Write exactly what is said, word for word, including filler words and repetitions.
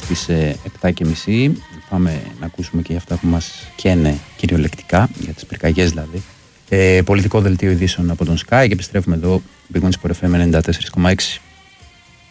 στις επτά και μισή. Πάμε να ακούσουμε και για αυτά που μας καίνε κυριολεκτικά, για τις πυρκαγιές δηλαδή. Ε, πολιτικό δελτίο ειδήσεων από τον Sky και επιστρέφουμε εδώ, Big Wins Sport εφ εμ ενενήντα τέσσερα κόμμα έξι.